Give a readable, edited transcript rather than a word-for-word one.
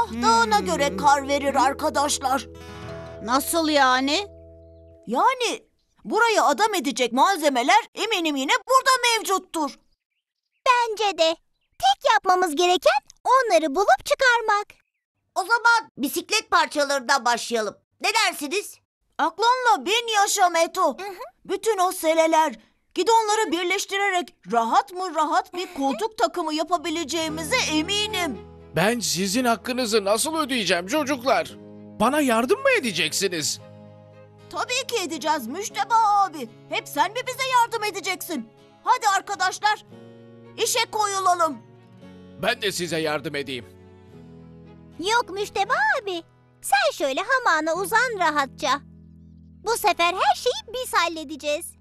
da ona göre kar verir arkadaşlar. Nasıl yani? Yani burayı adam edecek malzemeler eminim yine burada mevcuttur. Bence de. Tek yapmamız gereken onları bulup çıkarmak. O zaman bisiklet parçalarından başlayalım. Ne dersiniz? Aklınla bin yaşa Meto. Bütün o seleler, gidonları birleştirerek rahat mı rahat bir koltuk takımı yapabileceğimize eminim. Ben sizin hakkınızı nasıl ödeyeceğim çocuklar? Bana yardım mı edeceksiniz? Tabii ki edeceğiz Müşteba abi. Hep sen mi bize yardım edeceksin? Hadi arkadaşlar, işe koyulalım. Ben de size yardım edeyim. Yok Müşteba abi. Sen şöyle hamağına uzan rahatça. Bu sefer her şeyi biz halledeceğiz.